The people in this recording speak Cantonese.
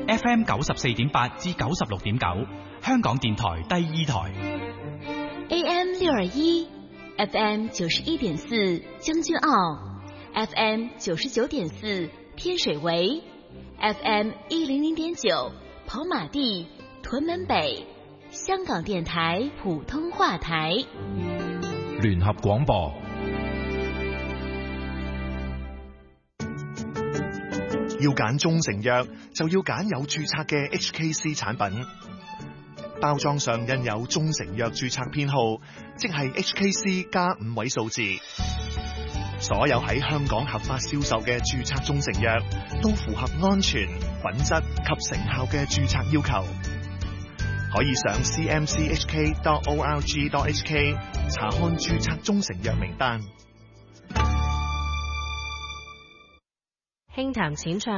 FM 94.8至96.9，香港電台第2台。 AM 621 FM 91.4將軍澳 FM 99.4天水圍 FM 100.9跑馬地屯門北，香港電台普通話台聯合廣播。 要揀中成藥，就要揀有註冊嘅 HKC 產品。包裝上印有中成藥註冊編號，即係 HKC 加5位數字。所有喺香港合法銷售嘅註冊中成藥，都符合安全、品質及成效嘅註冊要求。可以上 cmchk.org.hk 查看註冊中成藥名單。 輕談淺唱。